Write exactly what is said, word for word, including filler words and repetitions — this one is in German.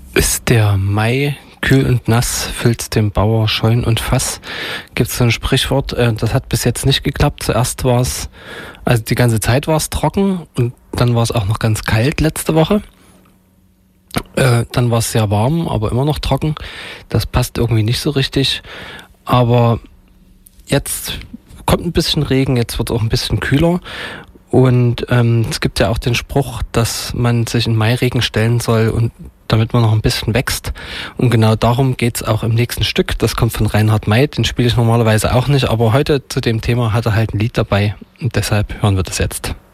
Ist der Mai kühl und nass, füllt's dem Bauer Scheun und Fass. Gibt es so ein Sprichwort, äh, das hat bis jetzt nicht geklappt. Zuerst war es, also die ganze Zeit war es trocken und dann war es auch noch ganz kalt letzte Woche. Äh, dann war es sehr warm, aber immer noch trocken. Das passt irgendwie nicht so richtig. Aber jetzt kommt ein bisschen Regen, jetzt wird es auch ein bisschen kühler. Und ähm, es gibt ja auch den Spruch, dass man sich in Mairegen stellen soll, und damit man noch ein bisschen wächst. Und genau darum geht's auch im nächsten Stück. Das kommt von Reinhard May, den spiele ich normalerweise auch nicht, aber heute zu dem Thema hat er halt ein Lied dabei und deshalb hören wir das jetzt.